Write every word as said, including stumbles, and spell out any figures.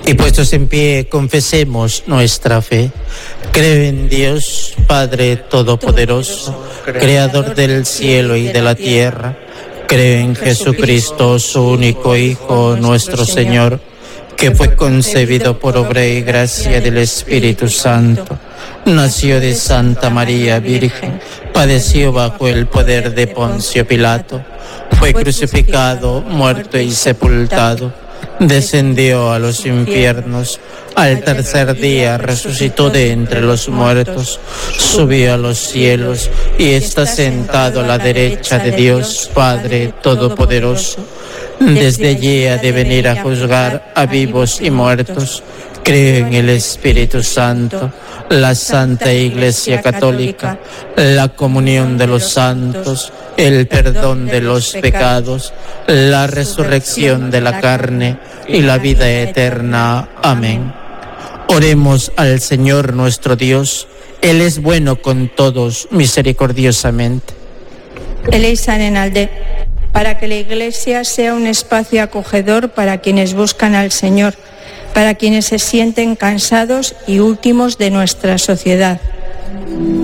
Y puestos en pie, confesemos nuestra fe. Creo en Dios, Padre Todopoderoso, Creador del cielo y de la tierra. Creo en Jesucristo, su único Hijo, nuestro Señor, que fue concebido por obra y gracia del Espíritu Santo. Nació de Santa María Virgen, padeció bajo el poder de Poncio Pilato, fue crucificado, muerto y sepultado. Descendió a los infiernos, al tercer día resucitó de entre los muertos, subió a los cielos y está sentado a la derecha de Dios Padre Todopoderoso. Desde allí ha de venir a juzgar a vivos y muertos. Creo en el Espíritu Santo, la Santa Iglesia Católica, la comunión de los santos, el perdón de los pecados, la resurrección de la carne y la vida eterna. Amén. Oremos al Señor nuestro Dios. Él es bueno con todos, misericordiosamente. Eleizan en alde, para que la Iglesia sea un espacio acogedor para quienes buscan al Señor, para quienes se sienten cansados y últimos de nuestra sociedad.